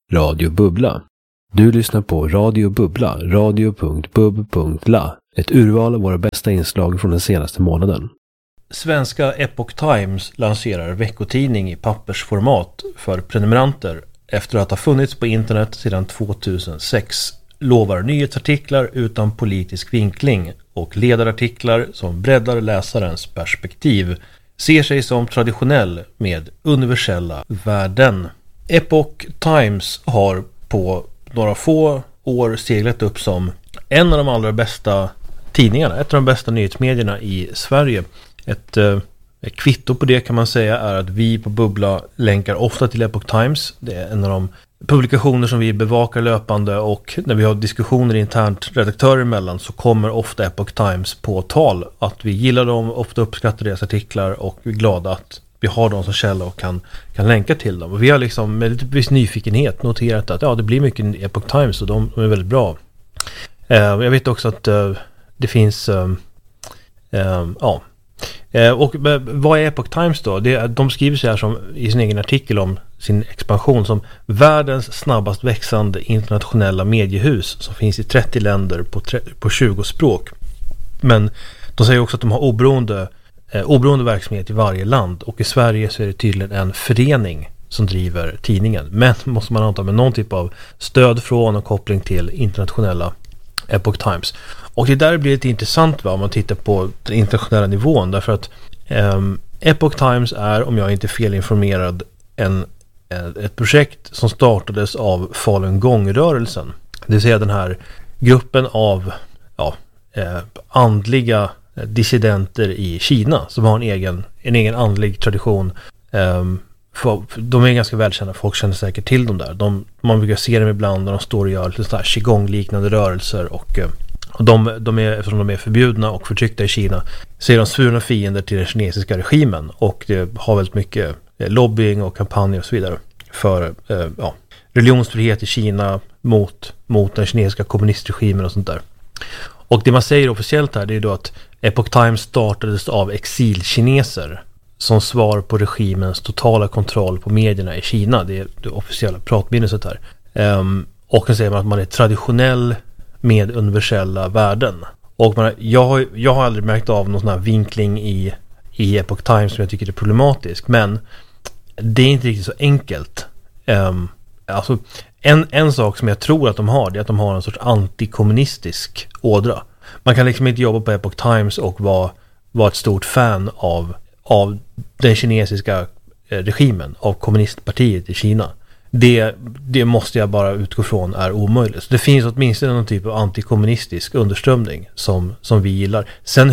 Radio Bubbla. Du lyssnar på Radio Bubbla, radio.bub.la. Ett urval av våra bästa inslag från den senaste månaden. Svenska Epoch Times lanserar veckotidning i pappersformat för prenumeranter efter att ha funnits på internet sedan 2006. Lovar nyhetsartiklar utan politisk vinkling och ledarartiklar som breddar läsarens perspektiv. Ser sig som traditionell med universella värden. Epoch Times har på några få år seglat upp som en av de allra bästa tidningarna, ett av de bästa nyhetsmedierna i Sverige. Ett kvitto på det kan man säga är att vi på Bubbla länkar ofta till Epoch Times. Det är en av de publikationer som vi bevakar löpande, och när vi har diskussioner internt redaktörer emellan så kommer ofta Epoch Times på tal att vi gillar dem, ofta uppskattar deras artiklar och vi är glada att vi har dem som källa och kan länka till dem. Och vi har liksom med lite viss nyfikenhet noterat att det blir mycket Epoch Times och de är väldigt bra. Jag vet också att det finns och vad är Epoch Times då? De skriver så här som i sin egen artikel om sin expansion som världens snabbast växande internationella mediehus som finns i 30 länder på 20 språk. Men de säger också att de har oberoende verksamhet i varje land, och i Sverige så är det tydligen en förening som driver tidningen. Men måste man anta med någon typ av stöd från och koppling till internationella Epoch Times. Och det där blir lite intressant om man tittar på den internationella nivån, därför att Epoch Times är, om jag inte är felinformerad, ett projekt som startades av falungongrörelsen. Det vill säga den här gruppen av andliga dissidenter i Kina som har en egen andlig tradition. De är ganska välkända, folk känner säkert till dem där. Man brukar se dem ibland när de står och gör lite sådär qigong-liknande rörelser, och de är, eftersom de är förbjudna och förtryckta i Kina, så är de svurna fiender till den kinesiska regimen, och det har väldigt mycket lobbying och kampanjer och så vidare för religionsfrihet i Kina mot den kinesiska kommunistregimen och sånt där. Och det man säger officiellt här, det är då att Epoch Times startades av exilkineser som svar på regimens totala kontroll på medierna i Kina. Det är det officiella pratminnet här. Och sen säger man att man är traditionell med universella värden. Och jag har aldrig märkt av någon sån här vinkling i Epoch Times som jag tycker är problematisk. Men det är inte riktigt så enkelt. Alltså en sak som jag tror att de har, det är att de har en sorts antikommunistisk ådra. Man kan liksom inte jobba på Epoch Times och vara ett stort fan av den kinesiska regimen, av kommunistpartiet i Kina. Det måste jag bara utgå från är omöjligt. Så det finns åtminstone någon typ av antikommunistisk underströmning som vi gillar. Sen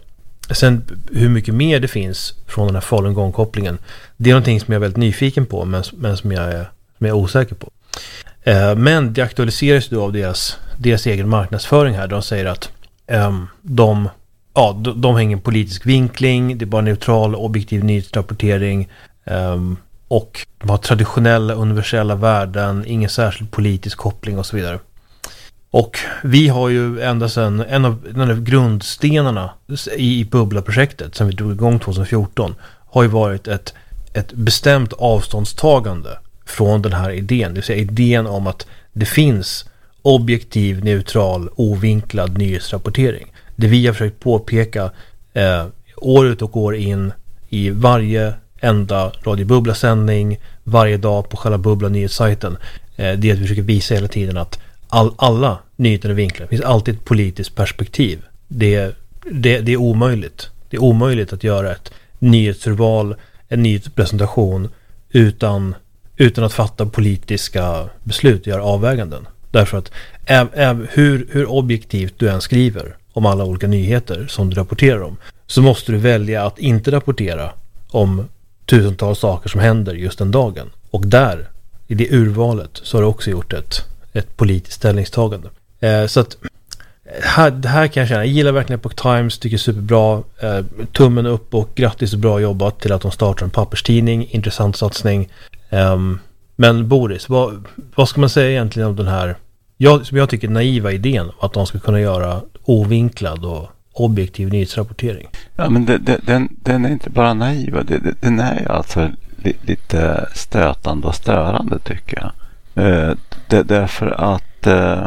hur mycket mer det finns från den här falungong-kopplingen, det är någonting som jag är väldigt nyfiken på, men som jag är osäker på. Men det aktualiseras då av deras egen marknadsföring här. De säger att de har ingen politisk vinkling, det är bara neutral, objektiv nyhetsrapportering, och de har traditionella, universella värden, ingen särskild politisk koppling och så vidare. Och vi har ju ända sedan en av grundstenarna i Bubbla-projektet som vi drog igång 2014 har ju varit ett bestämt avståndstagande från den här idén. Det vill säga idén om att det finns objektiv, neutral, ovinklad nyhetsrapportering. Det vi har försökt påpeka år ut och år in i varje enda Radio Bubbla-sändning, varje dag på själva Bubbla nyhetssajten, det är att vi försöker visa hela tiden att alla nyheter är vinklade. Det finns alltid ett politiskt perspektiv. Det är omöjligt. Det är omöjligt att göra ett nyhetsurval, en nyhetspresentation utan att fatta politiska beslut och göra avväganden. Därför att hur objektivt du än skriver om alla olika nyheter som du rapporterar om, så måste du välja att inte rapportera om tusentals saker som händer just den dagen. Och där, i det urvalet, så har du också gjort ett politiskt ställningstagande. Så att det här kan jag känna. Jag gillar verkligen Epoch Times, tycker superbra. Tummen upp och grattis och bra jobbat till att de startar en papperstidning. Intressant satsning. Men Boris, vad ska man säga egentligen om den här, som jag tycker naiva idén att de ska kunna göra ovinklad och objektiv nyhetsrapportering? Ja, men den är inte bara naiva, den är alltså lite stötande och störande, tycker jag. Därför att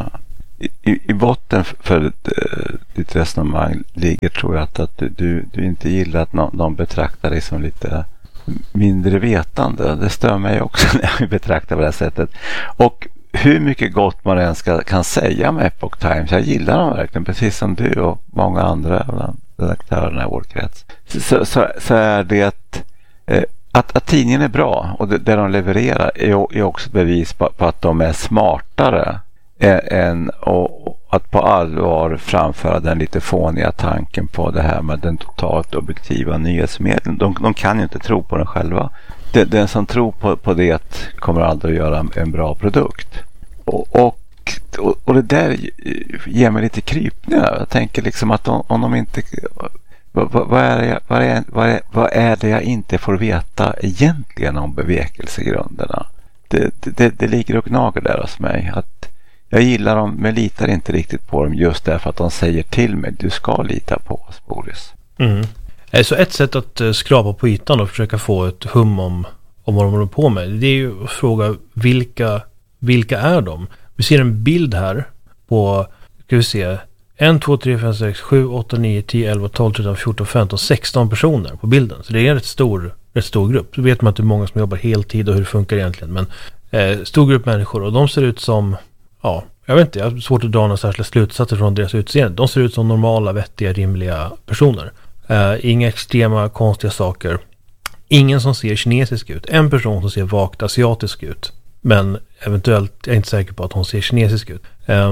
i botten för ditt resonemang ligger, tror jag, att du inte gillar att någon betraktar dig som lite mindre vetande. Det stör mig också när vi betraktar på det här sättet. Och hur mycket gott man än kan säga med Epoch Times, jag gillar dem verkligen, precis som du och många andra redaktörerna i vår krets, så är det att tidningen är bra, och det de levererar är också bevis på att de är smartare än att på allvar framföra den lite fåniga tanken på det här med den totalt objektiva nyhetsmedien. De kan ju inte tro på den själva. Den som tror på det kommer aldrig att göra en bra produkt. Och det där ger mig lite krypningar. Jag tänker liksom att om de inte... Vad är det jag inte får veta egentligen om bevekelsegrunderna? Det ligger och gnager där hos mig. Att jag gillar dem, men litar inte riktigt på dem just därför att de säger till mig: du ska lita på oss, Boris. Så ett sätt att skrapa på ytan och försöka få ett hum om vad de håller på med, det är ju att fråga vilka är de? Vi ser en bild här på, ska vi se, 1, 2, 3, 5, 6, 7, 8, 9, 10, 11, 12, 13, 14, 15, 16 personer på bilden. Så det är en rätt stor grupp. Så vet man att det är många som jobbar heltid och hur det funkar egentligen. Men stor grupp människor, och de ser ut som, ja, jag vet inte, jag har svårt att dra några särskilda slutsatser från deras utseende. De ser ut som normala, vettiga, rimliga personer. Inga extrema, konstiga saker. Ingen som ser kinesisk ut. En person som ser vagt asiatisk ut. Men eventuellt, jag är inte säker på att hon ser kinesisk ut.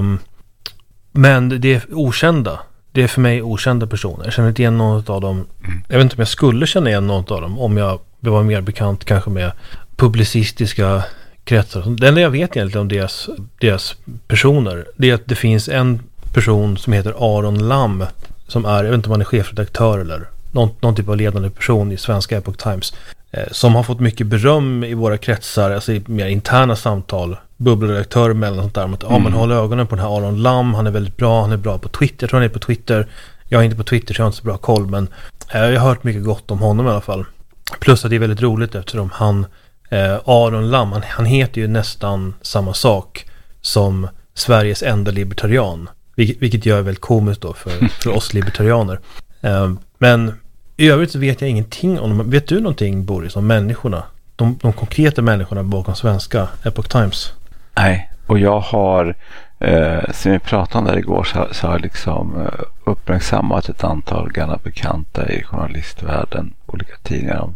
Men det är okända. Det är för mig okända personer. Jag känner inte igen någon av dem. Jag vet inte om jag skulle känna igen någon av dem om jag var mer bekant kanske med publicistiska kretsar. Det enda jag vet egentligen om deras personer, det är att det finns en person som heter Aron Lam, som är, jag vet inte om han är chefredaktör eller någon typ av ledande person i svenska Epoch Times, som har fått mycket beröm i våra kretsar, alltså i mer interna samtal, bubbelredaktörer mellan sånt där, om att man håller ögonen på den här Aron Lam, han är väldigt bra, han är bra på Twitter, jag tror han är på Twitter, jag är inte på Twitter så jag har inte så bra koll, men jag har hört mycket gott om honom i alla fall. Plus att det är väldigt roligt eftersom Aron Lam, han heter ju nästan samma sak som Sveriges enda libertarian, vilket gör väldigt komiskt då för oss libertarianer. Men i övrigt så vet jag ingenting om dem. Vet du någonting, Boris, om människorna? De konkreta människorna bakom svenska Epoch Times? Nej, och jag har som vi pratade om där igår så har jag liksom uppmärksammat ett antal gamla bekanta i journalistvärlden, olika tidningar.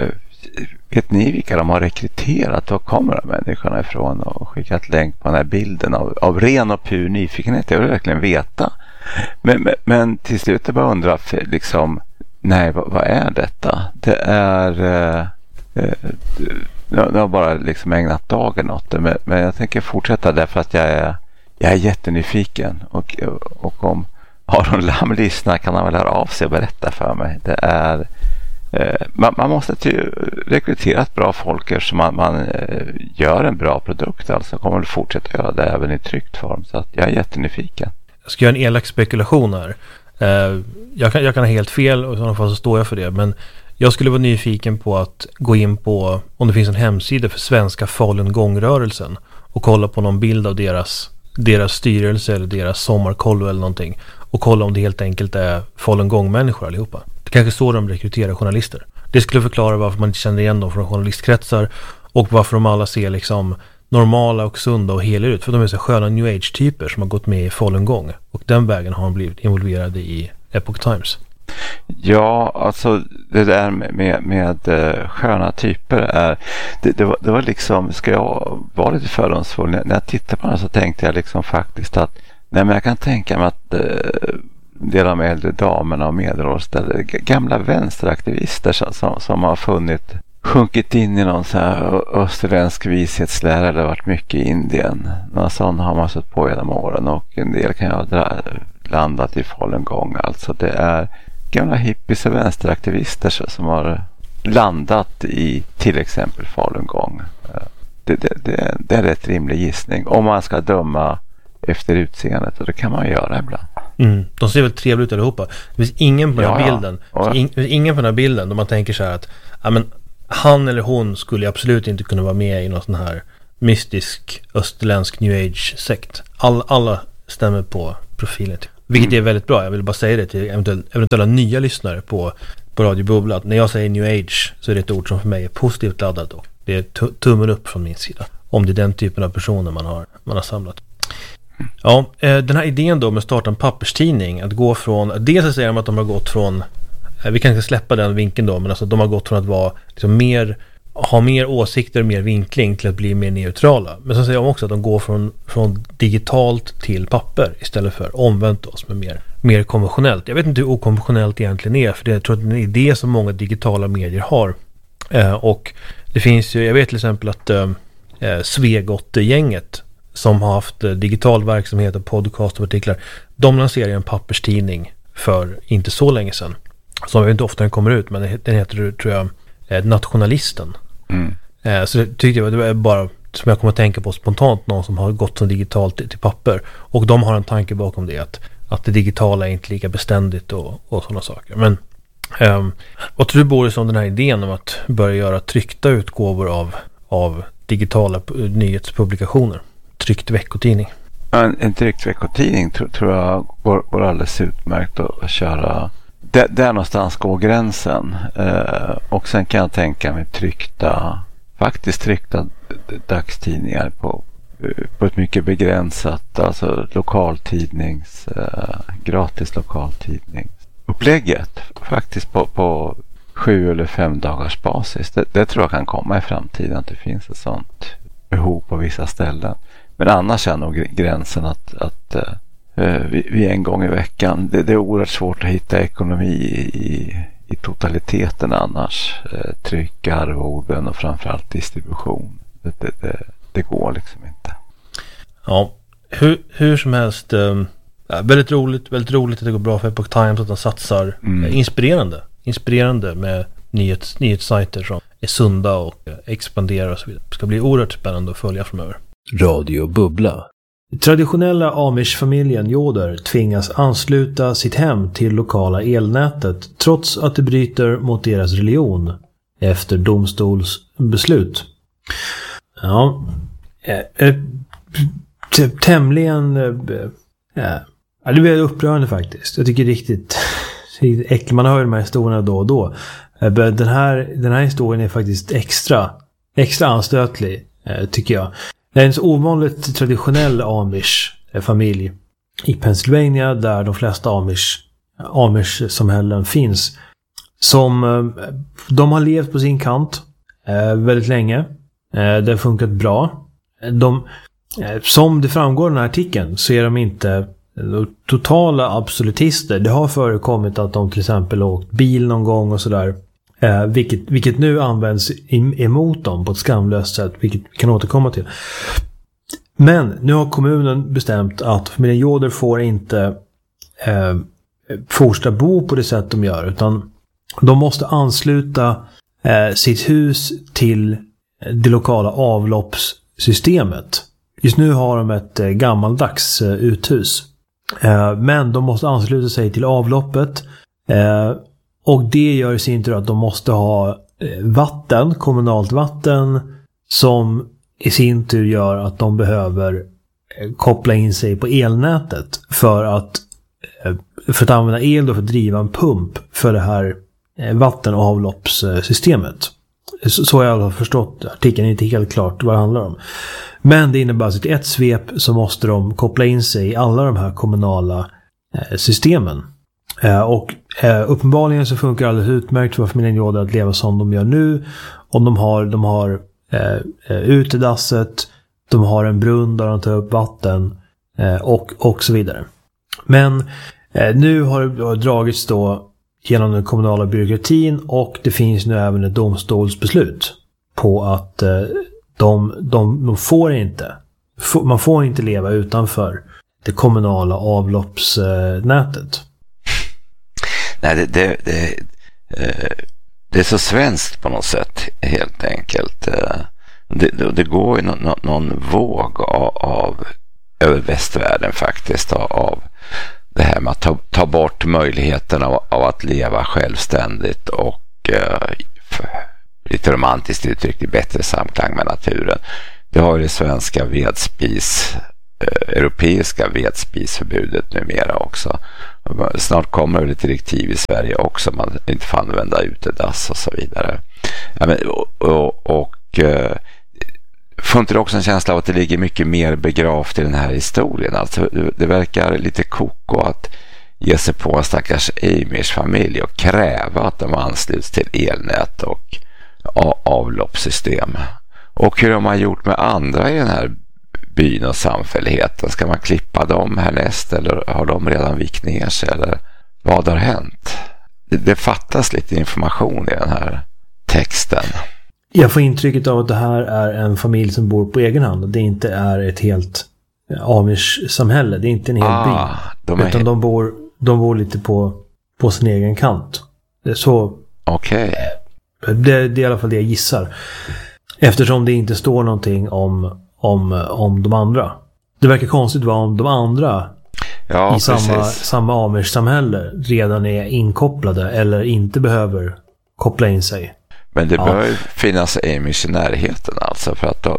Vet ni vilka de har rekryterat? Var kommer de människorna ifrån? Och skickat länk på den här bilden av ren och pur nyfikenhet. Jag vill verkligen veta. Men till slut jag bara undrar liksom, nej, vad är detta? Det är jag har bara liksom ägnat dagen åt det, men jag tänker fortsätta därför att jag är jättenyfiken, och om Aron Lam lyssnar kan han väl höra av sig och berätta för mig. Det är man måste rekrytera ett bra folk som man gör en bra produkt, alltså kommer väl fortsätta göra det även i tryckt form, så att jag är jättenyfiken. Jag ska göra en elak spekulation här. Jag kan ha helt fel, och i så fall så står jag för det, men jag skulle vara nyfiken på att gå in på om det finns en hemsida för svenska falungongrörelsen och kolla på någon bild av deras styrelse eller deras sommarkollo eller någonting, och kolla om det helt enkelt är falungongmänniskor allihopa. Det kanske är så de rekryterar journalister. Det skulle förklara varför man inte känner igen dem från journalistkretsar och varför de alla ser liksom normala och sunda och heliga ut, för de är så sköna new age-typer som har gått med i falungong, och den vägen har de blivit involverade i Epoch Times. Ja, alltså det där med sköna typer är det var liksom, ska jag vara lite fördomsfull, när jag tittade på det så tänkte jag liksom faktiskt att nej, men jag kan tänka mig att del av de äldre damerna och medelålders gamla vänsteraktivister som har sjunkit in i någon så här österländsk vishetslära, eller varit mycket i Indien. Någon sån har man sett på genom åren, och en del kan jag ha landat i falungong. Alltså det är gamla hippies och vänsteraktivister som har landat i till exempel falungong. Det är rätt rimlig gissning om man ska döma efter utseendet, och det kan man göra ibland. De ser väl trevligt ut allihopa. Det finns ingen på den här bilden. Ingen på den här bilden då man tänker så här att men han eller hon skulle absolut inte kunna vara med i någon sån här mystisk österländsk new age-sekt. Alla stämmer på profilen. Vilket är väldigt bra. Jag vill bara säga det till eventuella nya lyssnare på Radio Bubbla. Att när jag säger new age så är det ett ord som för mig är positivt laddat. Och det är tummen upp från min sida. Om det är den typen av personer man har samlat. Ja, den här idén då med att starta en papperstidning. Att gå från, dels så säger de att de har gått från, vi kan inte släppa den vinkeln då, men alltså de har gått från att vara liksom ha mer åsikter och mer vinkling till att bli mer neutrala. Men så säger de också att de går från digitalt till papper istället för omvänt då, som är mer konventionellt. Jag vet inte hur okonventionellt egentligen är, för jag tror att det är en idé som många digitala medier har. Och det finns ju, jag vet till exempel att Svegot-gänget som har haft digital verksamhet och podcast och artiklar, de lanserar en papperstidning för inte så länge sedan. Som jag vet inte ofta den kommer ut, men den heter, tror jag, Nationalisten. Så det tyckte jag, det var bara som jag kommer att tänka på spontant, någon som har gått från digitalt till papper. Och de har en tanke bakom det, att det digitala är inte lika beständigt och sådana saker. Men vad tror du, Boris, om den här idén om att börja göra tryckta utgåvor av digitala nyhetspublikationer? Tryckt veckotidning. En tryckt veckotidning tror jag går alldeles utmärkt att köra. Där någonstans går gränsen. Och sen kan jag tänka mig tryckta dagstidningar på ett mycket begränsat, alltså gratis lokaltidningsupplägget. Faktiskt på 7 eller 5 dagars basis. Det tror jag kan komma i framtiden, att det finns ett sånt behov på vissa ställen. Men annars är nog gränsen att vi en gång i veckan, det är oerhört svårt att hitta ekonomi i totaliteten annars. Tryck, arvoden och framförallt distribution. Det går liksom inte. Ja, hur som helst, väldigt roligt att det går bra för Epoch Times, att de satsar inspirerande med nyhetssajter som är sunda och expanderar och så vidare. Det ska bli oerhört spännande att följa framöver. Radio Bubbla. Traditionella Amish-familjen Yoder tvingas ansluta sitt hem till lokala elnätet trots att det bryter mot deras religion efter domstolsbeslut. Ja, tämligen det blir upprörande faktiskt. Jag tycker riktigt äckligt. Man hör de här historierna då och då. Den här historien är faktiskt extra anstötlig, tycker jag. Det är en så ovanligt traditionell Amish-familj i Pennsylvania, där de flesta Amish-samhällen finns. De har levt på sin kant väldigt länge. Det har funkat bra. Som det framgår i den här artikeln så är de inte totala absolutister. Det har förekommit att de till exempel åkt bil någon gång och sådär. Vilket nu används emot dem på ett skamlöst sätt, vilket vi kan återkomma till. Men nu har kommunen bestämt att familjen Yoder får inte fortsätta bo på det sätt de gör, utan de måste ansluta sitt hus till det lokala avloppssystemet. Just nu har de ett gammaldags uthus, men de måste ansluta sig till avloppet. Och det gör i sin tur att de måste ha kommunalt vatten, som i sin tur gör att de behöver koppla in sig på elnätet för att använda el då för att driva en pump för det här vatten- och avloppssystemet. Så har jag förstått artikeln, är inte helt klart vad det handlar om. Men det innebär att i ett svep så måste de koppla in sig i alla de här kommunala systemen. Och uppenbarligen så funkar det alldeles utmärkt för familjen Yoder att leva som de gör nu. Och de har utedasset, de har en brunn där de tar upp vatten och så vidare. Men nu har det dragits då genom den kommunala byråkratin, och det finns nu även ett domstolsbeslut på att de får inte, man får inte leva utanför det kommunala avloppsnätet. Nej, det är så svenskt på något sätt, helt enkelt. Det går ju någon våg över västvärlden faktiskt, av det här med att ta bort möjligheten av att leva självständigt och lite romantiskt uttryckt i bättre samklang med naturen. Det har det svenska europeiska vedspisförbudet numera också. Snart kommer det ett direktiv i Sverige också, man inte får använda utedass och så vidare. Ja, men, får inte det också en känsla av att det ligger mycket mer begravt i den här historien? Alltså, det verkar lite koko att ge sig på en stackars Amish familj och kräva att de ansluts till elnät och avloppssystem. Och hur de har gjort med andra i den här byn och samfälligheten. Ska man klippa dem härnäst, eller har de redan vikt ner sig, eller vad har hänt? Det fattas lite information i den här texten. Jag får intrycket av att det här är en familj som bor på egen hand och det inte är ett helt Amish-samhälle. Det är inte en hel by. Utan de bor lite på sin egen kant. Det är så. Okej. Det är i alla fall det jag gissar. Eftersom det inte står någonting om de andra. Det verkar konstigt vara om de andra i samma Amish-samhälle redan är inkopplade eller inte behöver koppla in sig. Men det bör finnas Amish i närheten alltså, för att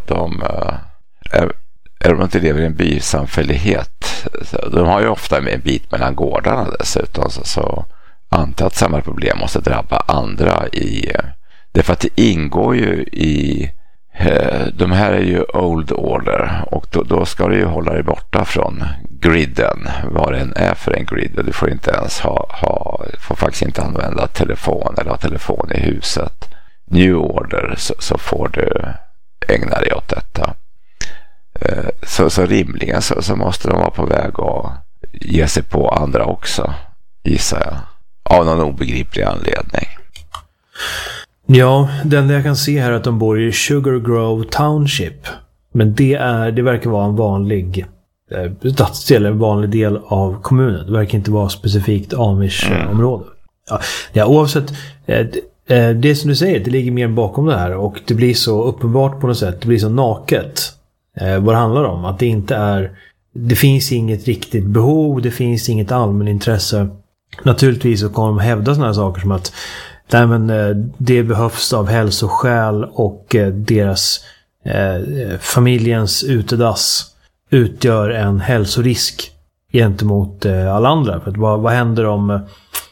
de inte lever i en bysamfällighet. De har ju ofta en bit mellan gårdarna dessutom, så antar att samma problem måste drabba andra därför att det ingår ju i de här är ju old order, och då ska du ju hålla dig borta från griden, vad det än är för en grid, och du får inte ens får faktiskt inte använda telefon eller ha telefon i huset. New order, så får du ägna dig åt detta. Så rimligen så måste de vara på väg att ge sig på andra också, gissar jag, av någon obegriplig anledning. Ja, det enda jag kan se här är att de bor i Sugar Grove Township. Men det verkar vara en vanlig stadsdel, en vanlig del av kommunen. Det verkar inte vara specifikt Amish-område. Ja, oavsett, det som du säger, det ligger mer bakom det här. Och det blir så uppenbart på något sätt, det blir så naket vad det handlar om. Att det finns inget riktigt behov, det finns inget allmänintresse. Naturligtvis så kommer de hävda sådana här saker som att det behövs av hälsoskäl och deras familjens utedass utgör en hälsorisk gentemot alla andra. För att vad händer om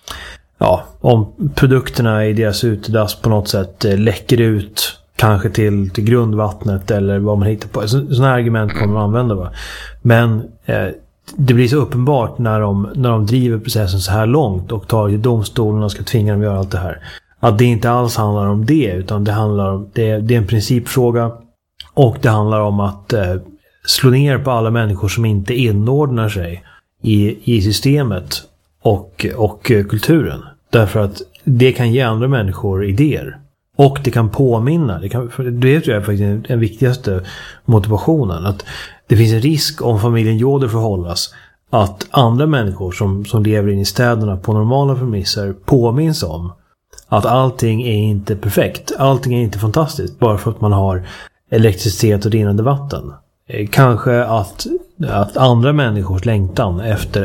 produkterna i deras utedass på något sätt läcker ut, kanske till grundvattnet eller vad man hittar på. Sådana argument kommer man använda, va? Men det blir så uppenbart när de driver processen så här långt och tar till domstolen och ska tvinga dem att göra allt det här, att det inte alls handlar om det, utan det handlar om det är en principfråga, och det handlar om att slå ner på alla människor som inte inordnar sig i systemet och kulturen, därför att det kan ge andra människor idéer. Och det kan påminna, det tror jag är faktiskt den viktigaste motivationen, att det finns en risk om familjen Yoder förhållas att andra människor som lever in i städerna på normala premisser påminns om att allting är inte perfekt, allting är inte fantastiskt bara för att man har elektricitet och rinnande vatten. Kanske att andra människors längtan efter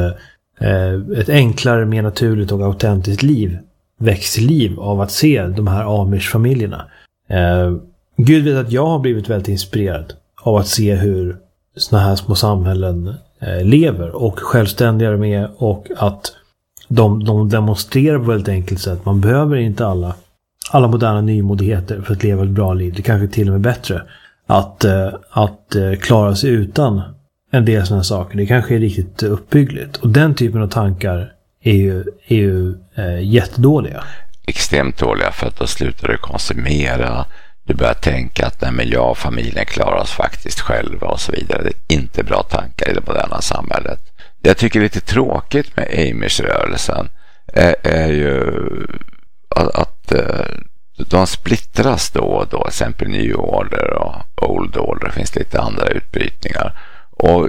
ett enklare, mer naturligt och autentiskt liv väcks till liv av att se de här Amish-familjerna. Gud vet att jag har blivit väldigt inspirerad av att se hur såna här små samhällen lever och självständigare med, och att de demonstrerar på väldigt enkelt sätt. Man behöver inte alla moderna nymodigheter för att leva ett bra liv. Det kanske till och med bättre att klara sig utan en del sådana saker. Det kanske är riktigt uppbyggligt. Och den typen av tankar är ju jättedåliga. Extremt dåliga, för att då slutar du konsumera. Du börjar tänka att jag och familjen klarar oss faktiskt själva och så vidare. Det är inte bra tankar i det moderna samhället. Det jag tycker är lite tråkigt med Amish-rörelsen är ju att de splittras då och då. Till exempel New Order och Old Order. Det finns lite andra utbrytningar. Och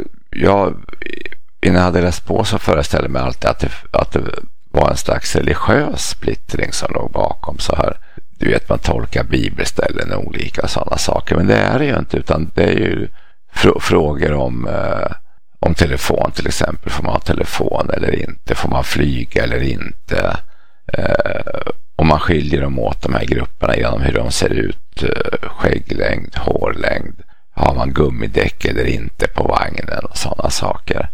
innan jag hade läst på så föreställde mig alltid att det var en slags religiös splittring som låg bakom så här. Du vet, man tolkar bibelställen och olika sådana saker. Men det är det ju inte, utan det är ju frågor om telefon till exempel. Får man ha telefon eller inte? Får man flyga eller inte? Om man skiljer dem åt, de här grupperna, genom hur de ser ut, skägglängd, hårlängd, har man gummidäck eller inte på vagnen och sådana saker.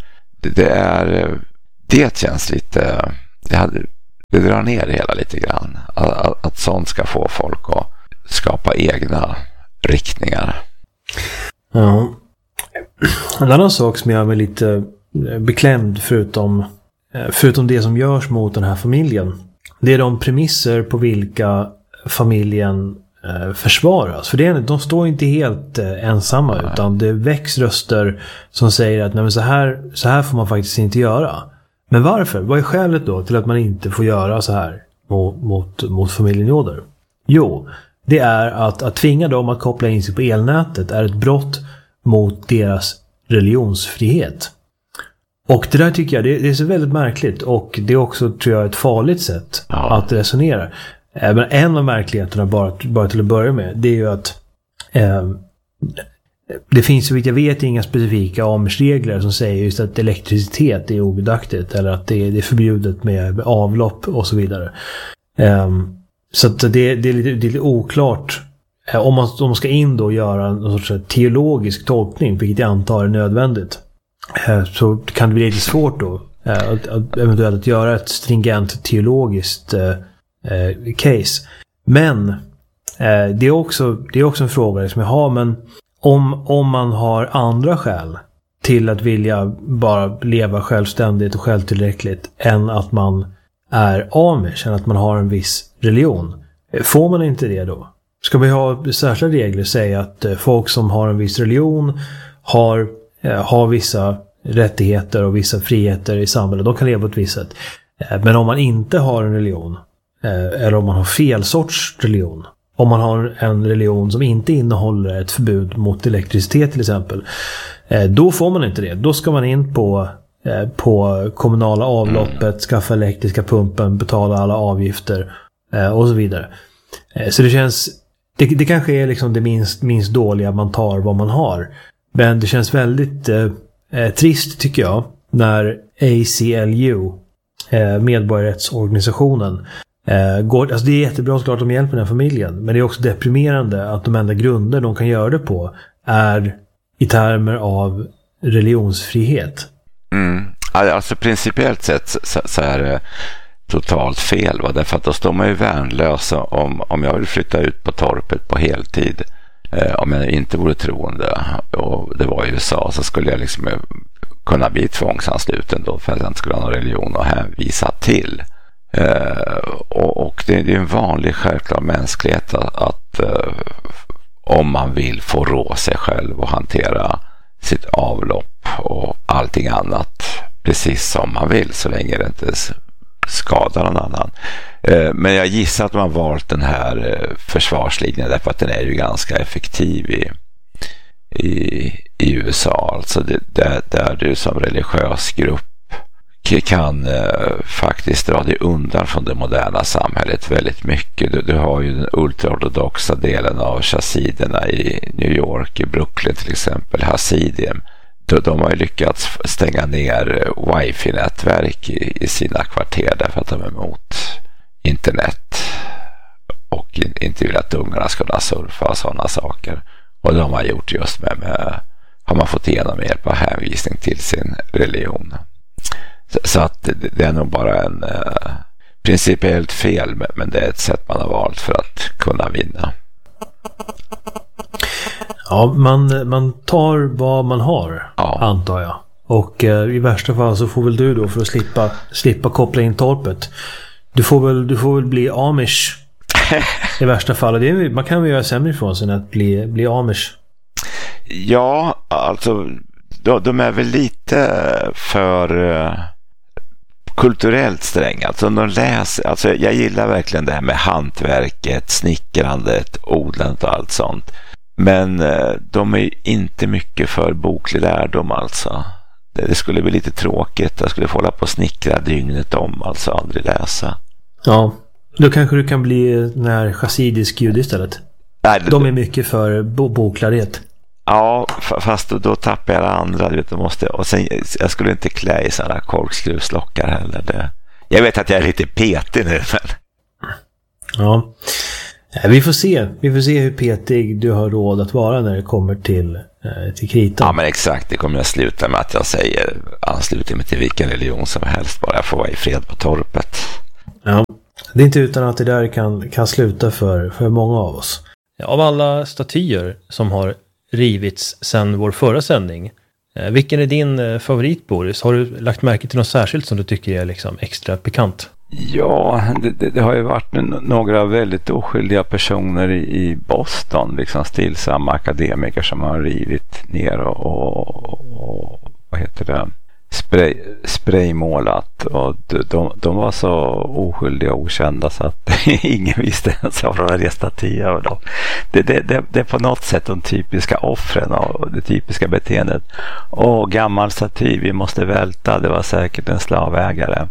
Det känns lite, det drar ner det hela lite grann. Att sånt ska få folk att skapa egna riktningar. Ja. En annan sak som gör mig lite beklämd förutom det som görs mot den här familjen, det är de premisser på vilka familjen försvaras. För de står inte helt ensamma. Nej. Utan det väcks röster som säger att nej, men så här får man faktiskt inte göra. Men varför? Vad är skälet då till att man inte får göra så här mot familjen Yoder? Jo, det är att tvinga dem att koppla in sig på elnätet är ett brott mot deras religionsfrihet. Och det där tycker jag, det är så väldigt märkligt, och det är också, tror jag, ett farligt sätt att resonera. Men en av märkligheterna bara till att börja med, det är ju att det finns, så vitt jag vet, inga specifika Amish-regler som säger just att elektricitet är ogudaktigt eller att det är förbjudet med avlopp och så vidare. Så att det är lite oklart om man ska in då och göra en sorts teologisk tolkning, vilket jag antar är nödvändigt. Så kan det bli lite svårt då att eventuellt göra ett stringent teologiskt case. Men det är också en fråga som jag har, men om man har andra skäl till att vilja bara leva självständigt och självtillräckligt än att man är amish, än att man har en viss religion, får man inte det då? Ska vi ha särskilda regler, säga att folk som har en viss religion har vissa rättigheter och vissa friheter i samhället, de kan leva på ett visst sätt. Men om man inte har en religion, eller om man har fel sorts religion, om man har en religion som inte innehåller ett förbud mot elektricitet till exempel, då får man inte det. Då ska man in på kommunala avloppet, skaffa elektriska pumpen, betala alla avgifter och så vidare. Så det känns, det kanske är liksom det minst dåliga man tar vad man har. Men det känns väldigt trist, tycker jag, när ACLU, medborgarrättsorganisationen, alltså det är jättebra såklart att de hjälper den här familjen, men det är också deprimerande att de enda grunder de kan göra det på är i termer av religionsfrihet. Alltså principiellt sett så är det totalt fel, va? Därför att då står man ju värnlös om jag vill flytta ut på torpet på heltid, om jag inte vore troende och det var i USA, så skulle jag liksom kunna bli tvångsansluten då för att jag inte skulle ha någon religion att hänvisa till. Och det är en vanlig självklar mänsklighet att om man vill få rå sig själv och hantera sitt avlopp och allting annat precis som man vill, så länge det inte skadar någon annan. Men jag gissar att man valt den här försvarslinjen därför att den är ju ganska effektiv i USA. Alltså där du som religiös grupp kan faktiskt dra dig undan från det moderna samhället väldigt mycket. Du har ju den ultraortodoxa delen av chassiderna i New York, i Brooklyn till exempel, Hasidim. De har ju lyckats stänga ner wifi-nätverk i sina kvarter därför att de är emot internet och inte vill att ungarna ska kunna surfa och sådana saker. Och de har gjort just med har man fått igenom med hjälp av hänvisning till sin religion. Så att det är nog bara en principiellt fel, men det är ett sätt man har valt för att kunna vinna. Ja, man tar vad man har, antar jag. Och i värsta fall så får väl du då, för att slippa koppla in torpet, du får väl bli amish i värsta fall. Man kan väl göra sämre ifrån sig än att bli amish. Ja, alltså de är väl lite för kulturellt stränga. Alltså jag gillar verkligen det här med hantverket, snickrandet, odlandet och allt sånt. Men de är inte mycket för boklig lärdom alltså. Det skulle bli lite tråkigt. Jag skulle få hålla på och snickra dygnet om, alltså aldrig läsa. Ja, då kanske du kan bli när chassidisk jude istället. Nej, de är mycket för boklarhet. Ja, fast då tappar jag det andra. Du vet, och sen, jag skulle inte klä i sådana korkskruvslockar heller. Jag vet att jag är lite petig nu, men... Ja. Vi får se hur petig du har råd att vara när det kommer till kritan. Ja, men exakt. Det kommer att sluta med att jag säger ansluter mig till vilken religion som helst. Bara jag får vara i fred på torpet. Ja, det är inte utan att det där kan sluta för många av oss. Av alla statyer som har rivits sedan vår förra sändning, vilken är din favorit, Boris? Har du lagt märke till något särskilt som du tycker är liksom extra pikant? Ja, det har ju varit några väldigt oskyldiga personer i Boston, liksom stillsamma akademiker som har rivit ner och vad heter det? Spraymålat, och de var så oskyldiga och okända så att ingen visste ens vad de var statyer av dem. Det är på något sätt de typiska offren och det typiska beteendet. Gammal staty, vi måste välta, det var säkert en slavägare.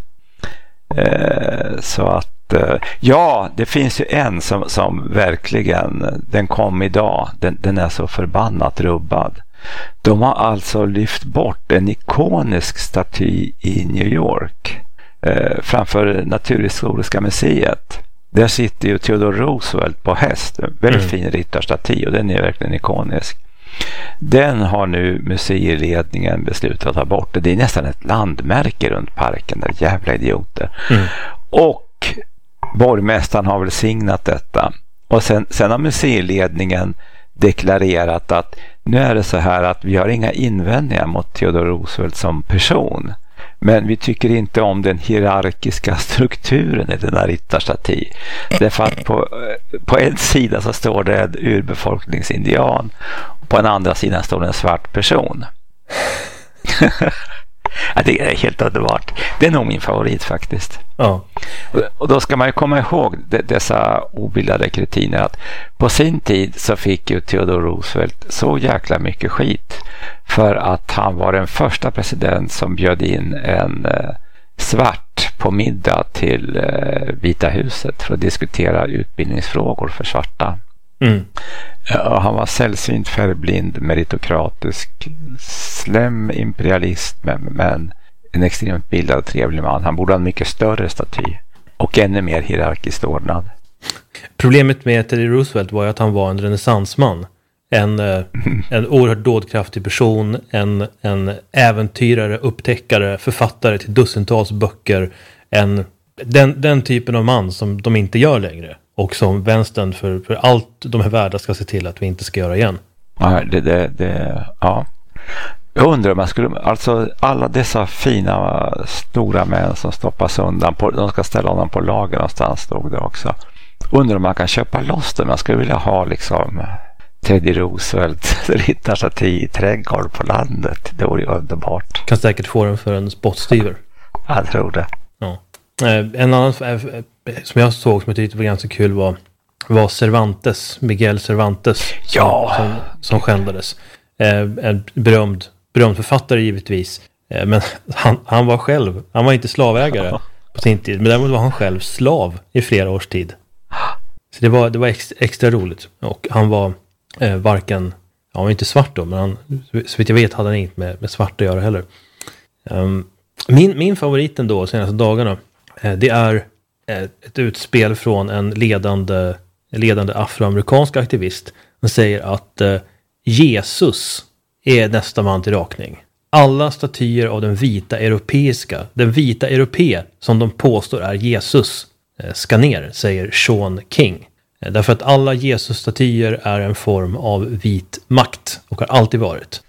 Så att det finns ju en som verkligen, den kom idag, den är så förbannat rubbad. De har alltså lyft bort en ikonisk staty i New York framför Naturhistoriska museet. Där sitter ju Theodore Roosevelt på häst, väldigt fin ryttarstaty, och den är verkligen ikonisk. Den har nu museiledningen beslutat att ta bort. Det är nästan ett landmärke runt parken, där jävla idioter. Och borgmästaren har väl signat detta. Och sen har museiledningen deklarerat att nu är det så här att vi har inga invändningar mot Theodore Roosevelt som person. Men vi tycker inte om den hierarkiska strukturen i den här ryttarstaty. Därför att på en sida så står det en urbefolkningsindian, och på den andra sidan står det en svart person. Ja, det är helt underbart. Det är nog min favorit faktiskt. Ja. Och då ska man ju komma ihåg dessa obildade kretiner, att på sin tid så fick ju Theodore Roosevelt så jäkla mycket skit för att han var den första president som bjöd in en svart på middag till Vita huset för att diskutera utbildningsfrågor för svarta. Han var sällsynt färgblind, meritokratisk, slem imperialist, men en extremt bildad och trevlig man. Han borde ha en mycket större staty och ännu mer hierarkiskt ordnad. Problemet med Teddy Roosevelt var ju att han var en renässansman. En oerhört dådkraftig person, en äventyrare, upptäckare, författare till dussintals böcker. Den typen av man som de inte gör längre. Och som vänstern för allt de här världarna ska se till att vi inte ska göra igen. Ja, ja. Jag undrar om man skulle, alltså alla dessa fina stora män som stoppas undan, de ska ställa honom på lager någonstans, stod det också. Undrar om man kan köpa loss det. Man skulle vilja ha liksom Teddy Roosevelt ryttarstaty i trädgård på landet. Det vore ju underbart. Kan säkert få den för en spottstyver. Jag tror det. Ja. En annan som jag såg som jag tyckte var ganska kul var Cervantes, Miguel Cervantes, som skändades. En berömd författare givetvis. Men han var inte slavägare på sin tid, men däremot var han själv slav i flera års tid. Så det var extra roligt. Och han var varken, han var inte svart då, men han, så vitt jag vet hade han inget med svart att göra heller. Min favoriten då senaste dagarna, det är ett utspel från en ledande afroamerikansk aktivist. Han säger att Jesus är nästa man till rakning. Alla statyer av den vita europé som de påstår är Jesus ska ner, säger Sean King. Därför att alla Jesus-statyer är en form av vit makt och har alltid varit.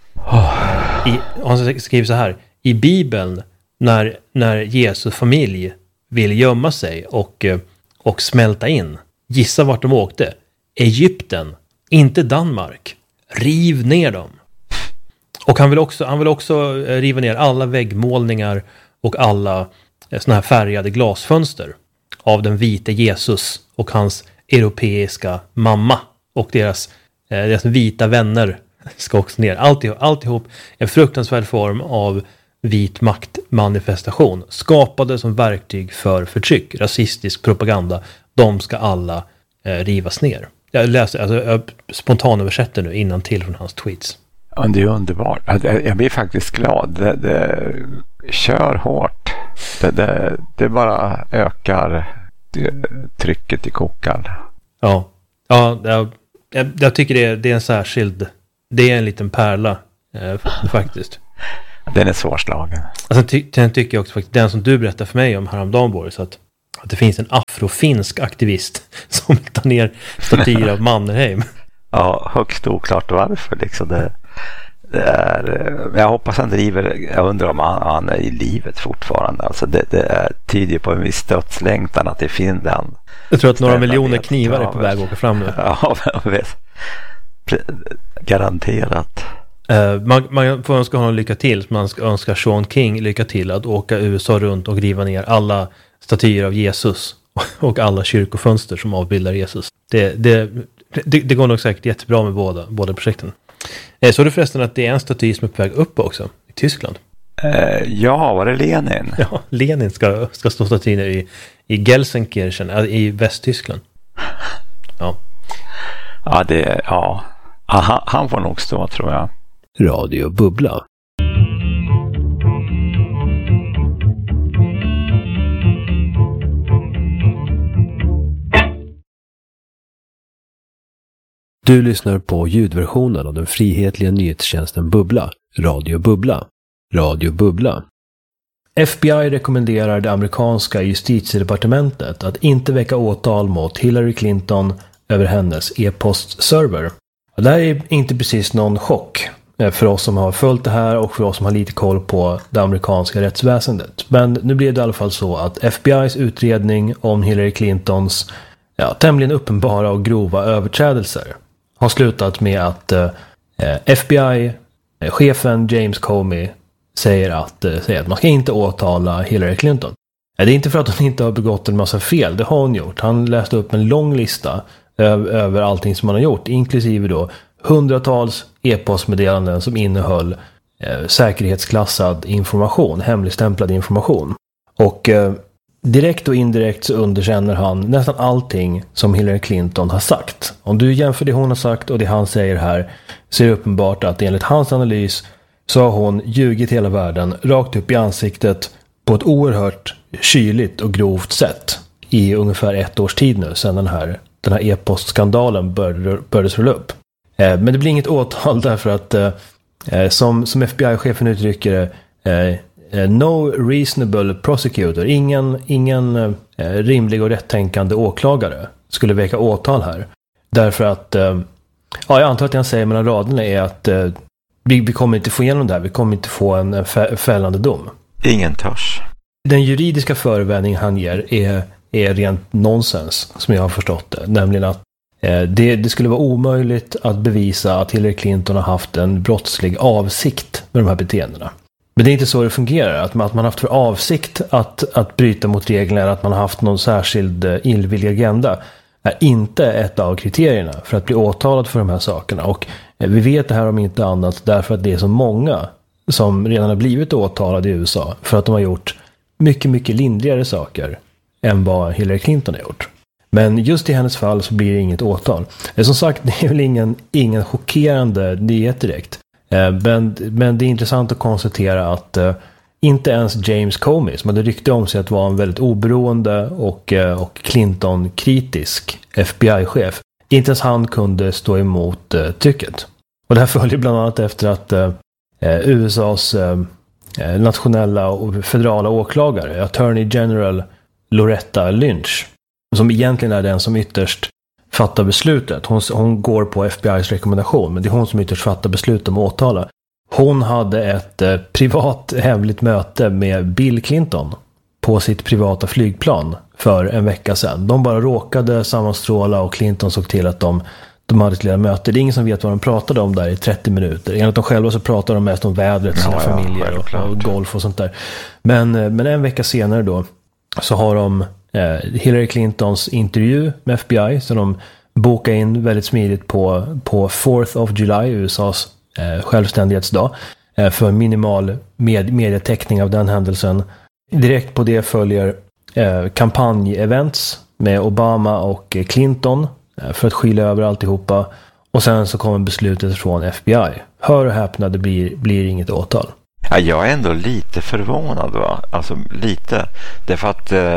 Han skriver så här: i Bibeln, när Jesus familj vill gömma sig och smälta in, gissa vart de åkte? Egypten, inte Danmark. Riv ner dem. Och han vill också riva ner alla väggmålningar och alla såna här färgade glasfönster av den vita Jesus och hans europeiska mamma och deras vita vänner ska också ner. Alltihop en fruktansvärd form av vit maktmanifestation, skapade som verktyg för förtryck, rasistisk propaganda. De ska alla rivas ner. Jag spontanöversätter nu innantill från hans tweets. Ja, det är underbart. Jag blir faktiskt glad. Det kör hårt. Det bara ökar trycket i kokaren. Ja, Ja, jag tycker det är en särskild... Det är en liten pärla faktiskt. Den är svårslagen. Sen tycker jag också faktiskt, den som du berättade för mig om häromdagen, Boris, att det finns en afrofinsk aktivist som tar ner statyer av Mannerheim. Ja, högst oklart varför liksom. Det är, jag hoppas han driver, jag undrar om han är i livet fortfarande. Alltså det tyder på en viss dödslängtan att i Finland. Jag tror att några miljoner knivar är på väg att åka fram nu. Ja, garanterat. Man får önska honom lycka till. Man ska önska Sean King lycka till att åka USA runt och riva ner alla statyer av Jesus och alla kyrkofönster som avbildar Jesus. Det går nog säkert jättebra med båda projekten. Så du förresten att det är en staty som är på väg upp också i Tyskland? Ja, var det Lenin? Ja, Lenin ska stå statyer i Gelsenkirchen i Västtyskland. Ja. Ja, han får nog stå, tror jag. Radio Bubbla. Du lyssnar på ljudversionen av den frihetliga nyhetstjänsten Bubbla, Radio Bubbla. Radio Bubbla. FBI rekommenderar det amerikanska justitiedepartementet att inte väcka åtal mot Hillary Clinton över hennes e-postserver. Det här är inte precis någon chock för oss som har följt det här och för oss som har lite koll på det amerikanska rättsväsendet. Men nu blev det i alla fall så att FBI:s utredning om Hillary Clintons tämligen uppenbara och grova överträdelser har slutat med att FBI-chefen James Comey säger att man ska inte åtala Hillary Clinton. Det är inte för att hon inte har begått en massa fel, det har hon gjort. Han läste upp en lång lista över allting som han har gjort, inklusive då hundratals e-postmeddelanden som innehöll säkerhetsklassad information, hemligstämplad information. Och direkt och indirekt så underkänner han nästan allting som Hillary Clinton har sagt. Om du jämför det hon har sagt och det han säger här, så är det uppenbart att enligt hans analys så har hon ljugit hela världen rakt upp i ansiktet på ett oerhört kyligt och grovt sätt i ungefär 1 års tid nu sedan den här e-postskandalen började rulla upp. Men det blir inget åtal därför att som FBI-chefen uttrycker det, no reasonable prosecutor, ingen rimlig och rättänkande åklagare skulle väcka åtal här. Därför att jag antar att det han säger mellan raderna är att vi kommer inte få igenom det här, vi kommer inte få en fällande dom. Ingen törs. Den juridiska förevändning han ger är rent nonsens, som jag har förstått det. Nämligen att det skulle vara omöjligt att bevisa att Hillary Clinton har haft en brottslig avsikt med de här beteendena. Men det är inte så det fungerar. Att man har haft för avsikt att bryta mot reglerna eller att man har haft någon särskild illvillig agenda är inte ett av kriterierna för att bli åtalad för de här sakerna. Och vi vet det här om inte annat därför att det är så många som redan har blivit åtalade i USA för att de har gjort mycket, mycket lindrigare saker än vad Hillary Clinton har gjort. Men just i hennes fall så blir det inget åtal. Som sagt, det är väl ingen chockerande nyhet direkt. Men det är intressant att konstatera att inte ens James Comey, som hade rykte om sig att vara en väldigt oberoende och Clinton-kritisk FBI-chef, inte ens han kunde stå emot trycket. Och det här följer bland annat efter att USAs nationella och federala åklagare, Attorney General Loretta Lynch, som egentligen är den som ytterst fattar beslutet. Hon går på FBI:s rekommendation, men det är hon som ytterst fattar beslut om att åtala. Hon hade ett privat hemligt möte med Bill Clinton på sitt privata flygplan för en vecka sedan. De bara råkade sammanstråla och Clinton såg till att de hade ett litet möte. Det är ingen som vet vad de pratade om där i 30 minuter. Enligt de själva så pratar de mest om vädret, sina familjer och golf och sånt där. Men en vecka senare då så har de Hillary Clintons intervju med FBI, så de bokade in väldigt smidigt på 4th of July, USAs självständighetsdag, för minimal medietäckning av den händelsen. Direkt på det följer kampanjevents med Obama och Clinton för att skyla över alltihopa, och sen så kommer beslutet från FBI. Hör och häpna, det blir inget åtal. Ja, jag är ändå lite förvånad, va? Alltså lite. Därför att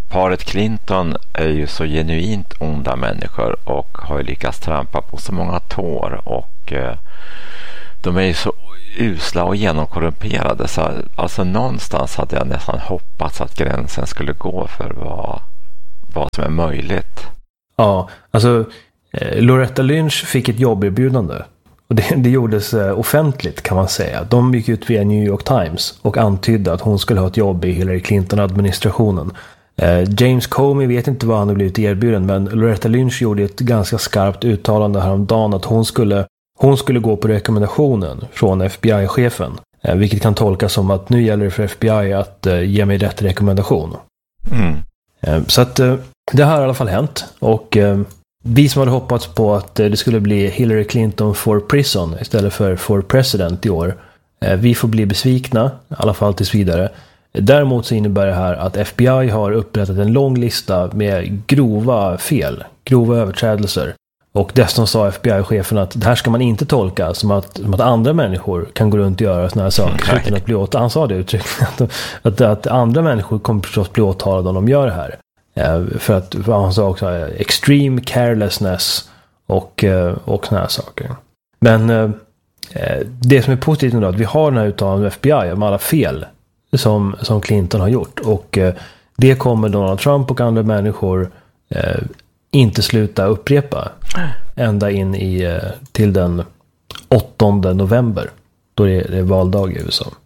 paret Clinton är ju så genuint onda människor och har ju lyckats trampa på så många tår, och de är ju så usla och genomkorrumperade, så alltså någonstans hade jag nästan hoppats att gränsen skulle gå för vad som är möjligt. Ja, alltså Loretta Lynch fick ett jobberbjudande. Och det gjordes offentligt, kan man säga. De gick ut via New York Times och antydde att hon skulle ha ett jobb i Hillary Clinton-administrationen. James Comey vet inte vad han har blivit erbjuden, men Loretta Lynch gjorde ett ganska skarpt uttalande häromdagen att hon skulle gå på rekommendationen från FBI-chefen. Vilket kan tolkas som att nu gäller det för FBI att ge mig rätt rekommendation. Så att det har i alla fall hänt. Och vi som hade hoppats på att det skulle bli Hillary Clinton for prison istället for president i år, vi får bli besvikna, i alla fall tills vidare. Däremot så innebär det här att FBI har upprättat en lång lista med grova överträdelser. Och dessutom sa FBI-chefen att det här ska man inte tolka som att andra människor kan gå runt och göra såna här saker utan att bli åtalade. Han sa det uttryckligen, att andra människor kommer förstås bli åtalade om de gör det här. För att han sa också extreme carelessness och såna här saker. Men det som är positivt nu då, att vi har den här uttalandet av FBI om alla fel som Clinton har gjort, och det kommer Donald Trump och andra människor inte sluta upprepa ända in till den 8 november, då det är valdag i USA.